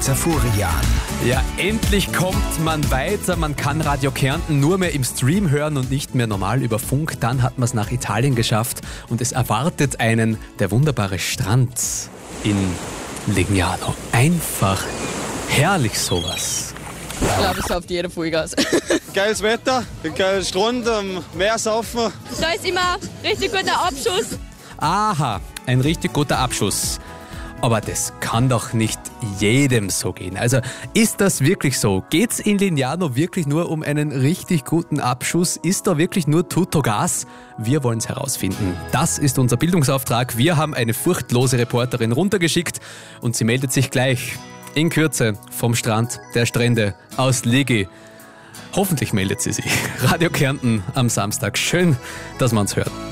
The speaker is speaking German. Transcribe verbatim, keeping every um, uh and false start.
Florian. Ja, endlich kommt man weiter. Man kann Radio Kärnten nur mehr im Stream hören und nicht mehr normal über Funk. Dann hat man es nach Italien geschafft und es erwartet einen der wunderbare Strand in Legnano. Einfach herrlich sowas. Ich glaube, es sauft jeder Vollgas. Geiles Wetter, geiler Strand, am Meer saufen. Da ist immer richtig guter Abschuss. Aha, ein richtig guter Abschuss. Aber das kann doch nicht jedem so gehen. Also ist das wirklich so? Geht's in Legnano wirklich nur um einen richtig guten Abschuss? Ist da wirklich nur Tutto Gas? Wir wollen es herausfinden. Das ist unser Bildungsauftrag. Wir haben eine furchtlose Reporterin runtergeschickt und sie meldet sich gleich in Kürze vom Strand der Strände aus Legi. Hoffentlich meldet sie sich. Radio Kärnten am Samstag. Schön, dass man uns hört.